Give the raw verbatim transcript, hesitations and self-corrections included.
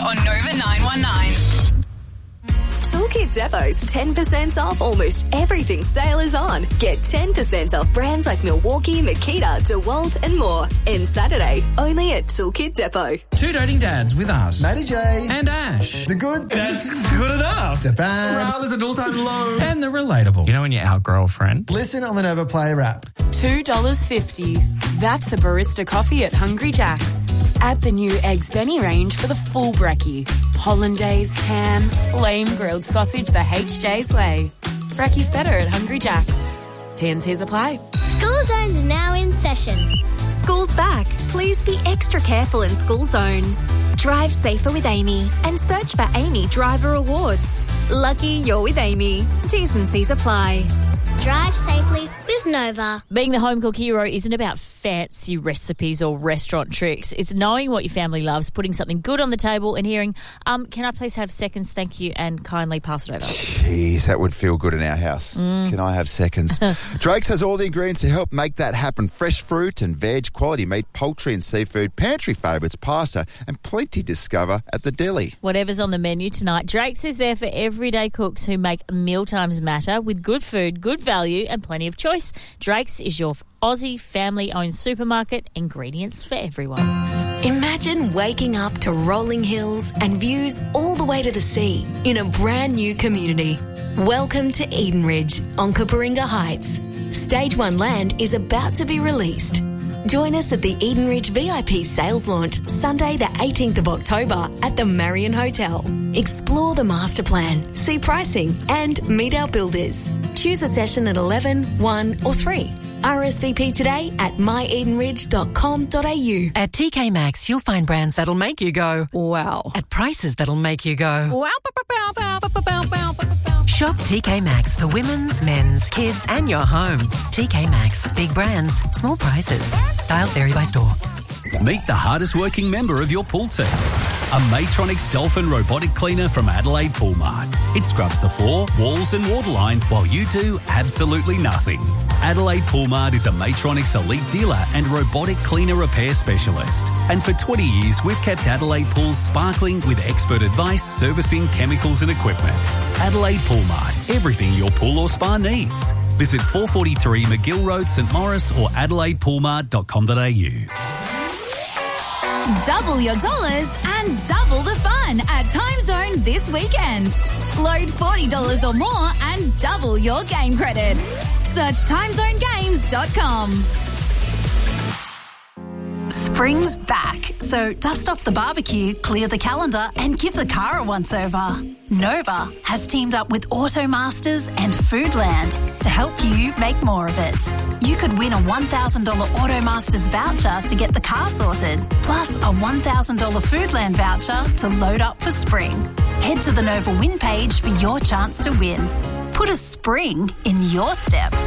on Nova nine one nine. Toolkit Depot's ten percent off almost everything sale is on. Get ten percent off brands like Milwaukee, Makita, DeWalt and more. In Saturday, only at Toolkit Depot. Two doting dads with us. Matty J. And Ash. The good. That's good enough. The bad. Morale is an all-time low. And the relatable. You know when you outgrow a friend? Listen on the Nova Play Wrap. two dollars fifty. That's a barista coffee at Hungry Jack's. Add the new Eggs Benny range for the full brekkie. Hollandaise, ham, flame-grilled sausage the H J's way. Brekkie's better at Hungry Jack's. T and C's apply. School Zone's now in session. School's back. Please be extra careful in school zones. Drive safer with Amy and search for Amy Driver Awards. Lucky you're with Amy. T's and C's apply. Drive safely with Nova. Being the home cook hero isn't about fancy recipes or restaurant tricks. It's knowing what your family loves, putting something good on the table and hearing, um, can I please have seconds, thank you, and kindly pass it over. Jeez, that would feel good in our house. Mm. Can I have seconds? Drake's has all the ingredients to help make that happen. Fresh fruit and veg, quality meat, poultry and seafood, pantry favourites, pasta, and plenty to discover at the deli. Whatever's on the menu tonight, Drake's is there for everyday cooks who make mealtimes matter with good food, good value and plenty of choice. Drake's is your Aussie family-owned supermarket, ingredients for everyone. Imagine waking up to rolling hills and views all the way to the sea in a brand new community. Welcome to Edenridge on Cooperinga Heights. Stage one land is about to be released. Join us at the Edenridge V I P sales launch Sunday the eighteenth of October at the Marion Hotel. Explore the master plan, see pricing and meet our builders. Choose a session at eleven, one or three. R S V P today at my edenridge dot com dot a u. At T K Maxx, you'll find brands that'll make you go, wow. At prices that'll make you go, wow. Shop T K Maxx for women's, men's, kids and your home. T K Maxx. Big brands, small prices. Styles vary by store. Meet the hardest working member of your pool team. A Matronics Dolphin robotic cleaner from Adelaide Pool Mart. It scrubs the floor, walls and waterline while you do absolutely nothing. Adelaide Pool Mart is a Matronics elite dealer and robotic cleaner repair specialist. And for twenty years, we've kept Adelaide pools sparkling with expert advice, servicing, chemicals and equipment. Adelaide Pool Mart. Everything your pool or spa needs. Visit four forty-three McGill Road, St Maurice or adelaide pool mart dot com dot a u. Double your dollars and double the fun at Time Zone this weekend. Load forty dollars or more and double your game credit. Search time zone games dot com. Spring's back, so dust off the barbecue, clear the calendar and give the car a once-over. Nova has teamed up with Automasters and Foodland to help you make more of it. You could win a one thousand dollars Automasters voucher to get the car sorted, plus a one thousand dollars Foodland voucher to load up for spring. Head to the Nova Win page for your chance to win. Put a spring in your step.